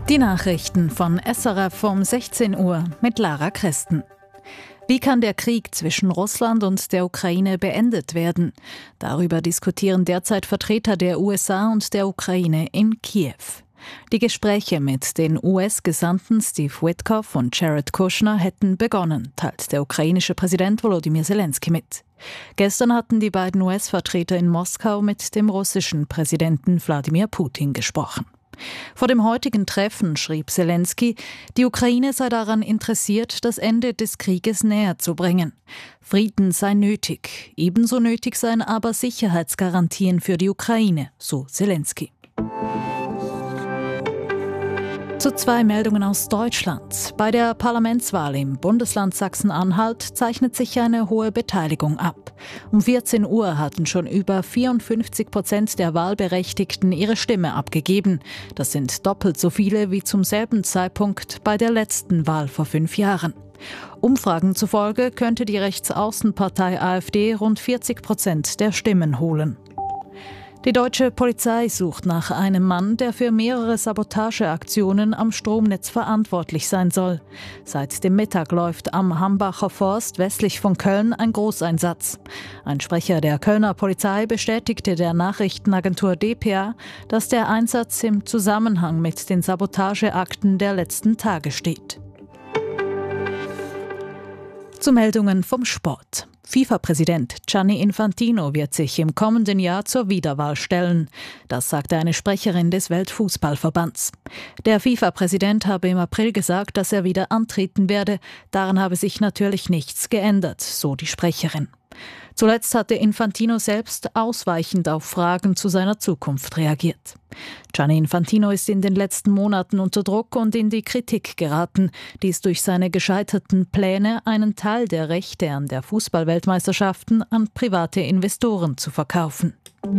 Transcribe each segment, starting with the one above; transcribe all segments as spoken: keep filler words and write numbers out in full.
Die Nachrichten von S R F um sechzehn Uhr mit Lara Christen. Wie kann der Krieg zwischen Russland und der Ukraine beendet werden? Darüber diskutieren derzeit Vertreter der U S A und der Ukraine in Kiew. Die Gespräche mit den U S-Gesandten Steve Witkoff und Jared Kushner hätten begonnen, teilt der ukrainische Präsident Volodymyr Zelensky mit. Gestern hatten die beiden U S-Vertreter in Moskau mit dem russischen Präsidenten Wladimir Putin gesprochen. Vor dem heutigen Treffen schrieb Zelensky, die Ukraine sei daran interessiert, das Ende des Krieges näher zu bringen. Frieden sei nötig. Ebenso nötig seien aber Sicherheitsgarantien für die Ukraine, so Zelensky. Zu zwei Meldungen aus Deutschland. Bei der Parlamentswahl im Bundesland Sachsen-Anhalt zeichnet sich eine hohe Beteiligung ab. Um vierzehn Uhr hatten schon über vierundfünfzig Prozent der Wahlberechtigten ihre Stimme abgegeben. Das sind doppelt so viele wie zum selben Zeitpunkt bei der letzten Wahl vor fünf Jahren. Umfragen zufolge könnte die Rechtsaußenpartei AfD rund vierzig Prozent der Stimmen holen. Die deutsche Polizei sucht nach einem Mann, der für mehrere Sabotageaktionen am Stromnetz verantwortlich sein soll. Seit dem Mittag läuft am Hambacher Forst westlich von Köln ein Großeinsatz. Ein Sprecher der Kölner Polizei bestätigte der Nachrichtenagentur D P A, dass der Einsatz im Zusammenhang mit den Sabotageakten der letzten Tage steht. Zu Meldungen vom Sport. FIFA-Präsident Gianni Infantino wird sich im kommenden Jahr zur Wiederwahl stellen. Das sagte eine Sprecherin des Weltfußballverbands. Der FIFA-Präsident habe im April gesagt, dass er wieder antreten werde. Daran habe sich natürlich nichts geändert, so die Sprecherin. Zuletzt hatte Infantino selbst ausweichend auf Fragen zu seiner Zukunft reagiert. Gianni Infantino ist in den letzten Monaten unter Druck und in die Kritik geraten. Dies durch seine gescheiterten Pläne, einen Teil der Rechte an der Fußballweltmeisterschaften an private Investoren zu verkaufen.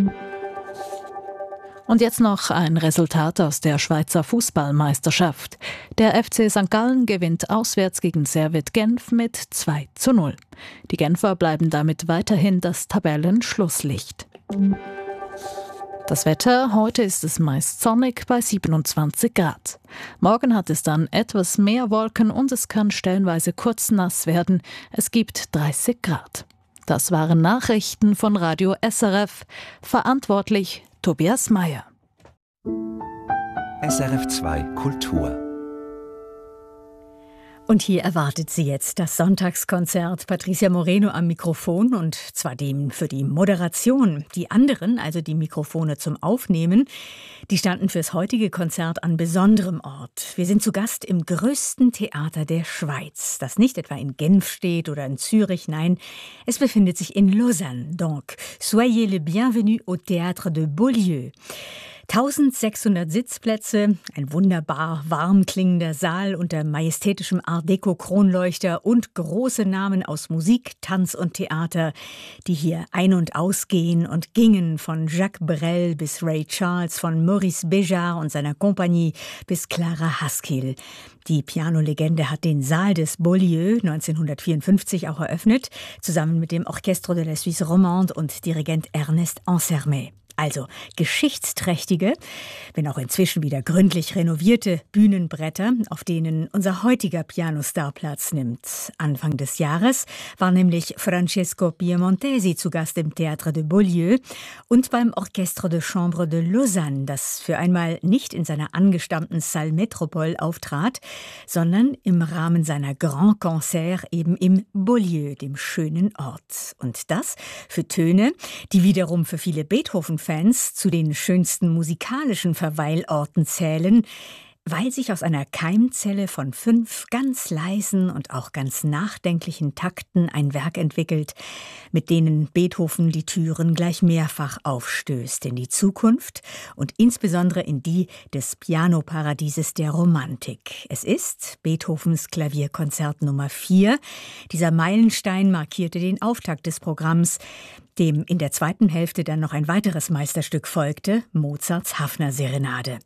Und jetzt noch ein Resultat aus der Schweizer Fußballmeisterschaft. Der F C Sankt Gallen gewinnt auswärts gegen Servette Genf mit zwei zu null. Die Genfer bleiben damit weiterhin das Tabellenschlusslicht. Das Wetter: Heute ist es meist sonnig bei siebenundzwanzig Grad. Morgen hat es dann etwas mehr Wolken und es kann stellenweise kurz nass werden. Es gibt dreißig Grad. Das waren Nachrichten von Radio S R F. Verantwortlich Tobias Meyer. S R F zwei Kultur. Und hier erwartet Sie jetzt das Sonntagskonzert. Patricia Moreno am Mikrofon, und zwar dem für die Moderation. Die anderen, also die Mikrofone zum Aufnehmen, die standen fürs heutige Konzert an besonderem Ort. Wir sind zu Gast im größten Theater der Schweiz, das nicht etwa in Genf steht oder in Zürich, nein, es befindet sich in Lausanne. Donc, soyez le bienvenu au Théâtre de Beaulieu. eintausendsechshundert Sitzplätze, ein wunderbar warm klingender Saal unter majestätischem Art-Deco-Kronleuchter und große Namen aus Musik, Tanz und Theater, die hier ein- und ausgehen und gingen, von Jacques Brel bis Ray Charles, von Maurice Béjart und seiner Kompanie bis Clara Haskell. Die Pianolegende hat den Saal des Beaulieu neunzehnhundertvierundfünfzig auch eröffnet, zusammen mit dem Orchestre de la Suisse Romande und Dirigent Ernest Ansermet. Also geschichtsträchtige, wenn auch inzwischen wieder gründlich renovierte Bühnenbretter, auf denen unser heutiger Pianostar Platz nimmt. Anfang des Jahres war nämlich Francesco Piemontesi zu Gast im Théâtre de Beaulieu und beim Orchestre de Chambre de Lausanne, das für einmal nicht in seiner angestammten Salle Métropole auftrat, sondern im Rahmen seiner Grand Concert eben im Beaulieu, dem schönen Ort. Und das für Töne, die wiederum für viele Beethoven-Fans zu den schönsten musikalischen Verweilorten zählen, weil sich aus einer Keimzelle von fünf ganz leisen und auch ganz nachdenklichen Takten ein Werk entwickelt, mit denen Beethoven die Türen gleich mehrfach aufstößt in die Zukunft und insbesondere in die des Pianoparadieses der Romantik. Es ist Beethovens Klavierkonzert Nummer vier. Dieser Meilenstein markierte den Auftakt des Programms, dem in der zweiten Hälfte dann noch ein weiteres Meisterstück folgte, Mozarts Hafner-Serenade.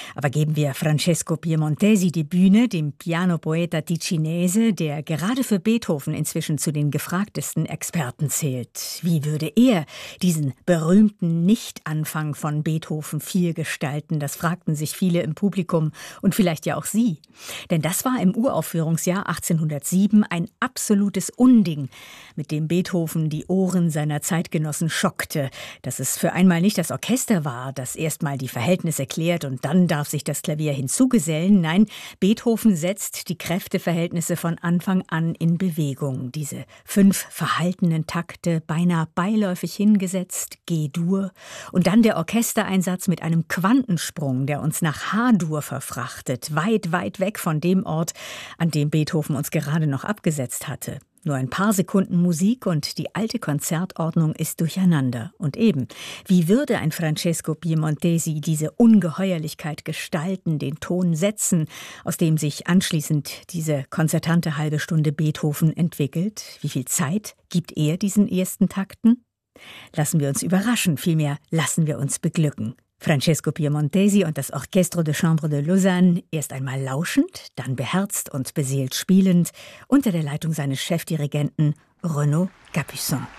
Aber geben wir Francesco Piemontesi die Bühne, dem Piano-Poeta Ticinese, der gerade für Beethoven inzwischen zu den gefragtesten Experten zählt. Wie würde er diesen berühmten Nichtanfang von Beethoven vier gestalten? Das fragten sich viele im Publikum und vielleicht ja auch Sie. Denn das war im Uraufführungsjahr achtzehnhundertsieben ein absolutes Unding, mit dem Beethoven die Ohren seiner Zeitgenossen schockte. Dass es für einmal nicht das Orchester war, das erstmal die Verhältnisse klärt und dann darf sich das Klavier hinzugesellen. Nein, Beethoven setzt die Kräfteverhältnisse von Anfang an in Bewegung. Diese fünf verhaltenen Takte, beinahe beiläufig hingesetzt, G-Dur. Und dann der Orchestereinsatz mit einem Quantensprung, der uns nach H-Dur verfrachtet, weit, weit weg von dem Ort, an dem Beethoven uns gerade noch abgesetzt hatte. Nur ein paar Sekunden Musik und die alte Konzertordnung ist durcheinander. Und eben, wie würde ein Francesco Piemontesi diese Ungeheuerlichkeit gestalten, den Ton setzen, aus dem sich anschließend diese konzertante halbe Stunde Beethoven entwickelt? Wie viel Zeit gibt er diesen ersten Takten? Lassen wir uns überraschen, vielmehr lassen wir uns beglücken. Francesco Piemontesi und das Orchestre de Chambre de Lausanne, erst einmal lauschend, dann beherzt und beseelt spielend, unter der Leitung seines Chefdirigenten Renaud Capuçon.